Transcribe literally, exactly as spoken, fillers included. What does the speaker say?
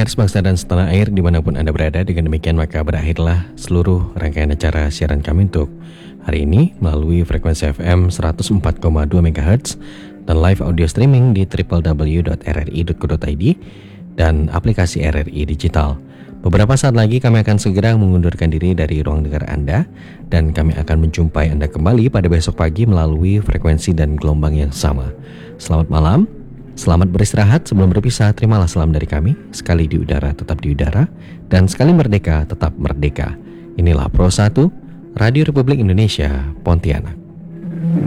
pers bangsa dan setanah air dimanapun Anda berada, dengan demikian maka berakhirlah seluruh rangkaian acara siaran kami untuk hari ini melalui frekuensi F M seratus empat koma dua megahertz dan live audio streaming di w w w dot r r i dot co dot i d dan aplikasi R R I Digital. Beberapa saat lagi kami akan segera mengundurkan diri dari ruang dengar Anda dan kami akan menjumpai Anda kembali pada besok pagi melalui frekuensi dan gelombang yang sama. Selamat malam, selamat beristirahat. Sebelum berpisah, terimalah salam dari kami. Sekali di udara tetap di udara, dan sekali merdeka tetap merdeka. Inilah Pro satu Radio Republik Indonesia Pontianak.